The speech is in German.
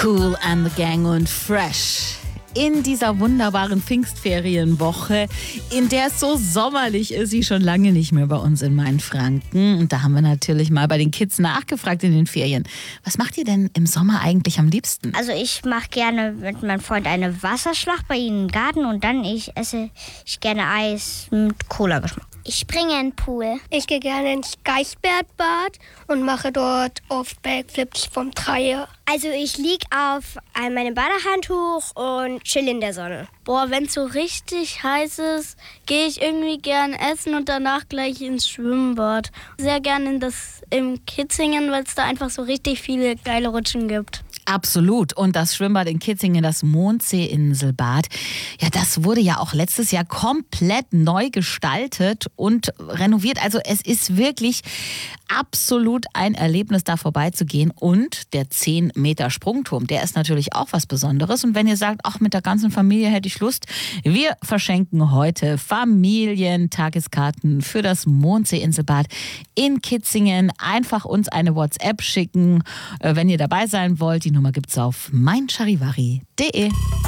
Kool and the Gang und Fresh. In dieser wunderbaren Pfingstferienwoche, in der es so sommerlich ist, wie schon lange nicht mehr bei uns in Mainfranken. Und da haben wir natürlich mal bei den Kids nachgefragt in den Ferien. Was macht ihr denn im Sommer eigentlich am liebsten? Also ich mache gerne mit meinem Freund eine Wasserschlacht bei ihnen im Garten und dann esse ich gerne Eis mit Cola-Geschmack. Ich springe in den Pool. Ich gehe gerne ins Eisbergbad und mache dort oft Backflips vom Dreier. Also ich liege auf meinem Badehandtuch und chill in der Sonne. Boah, wenn es so richtig heiß ist, gehe ich irgendwie gern essen und danach gleich ins Schwimmbad. Sehr gerne im Kitzingen, weil es da einfach so richtig viele geile Rutschen gibt. Absolut. Und das Schwimmbad in Kitzingen, das Mondseeinselbad, ja, das wurde ja auch letztes Jahr komplett neu gestaltet und renoviert. Also es ist wirklich absolut ein Erlebnis, da vorbeizugehen. Und der 10-Meter-Sprungturm, der ist natürlich auch was Besonderes. Und wenn ihr sagt, ach, mit der ganzen Familie hätte ich Lust, wir verschenken heute Familientageskarten für das Mondseeinselbad in Kitzingen. Einfach uns eine WhatsApp schicken, wenn ihr dabei sein wollt. Die Nummer gibt's auf meincharivari.de.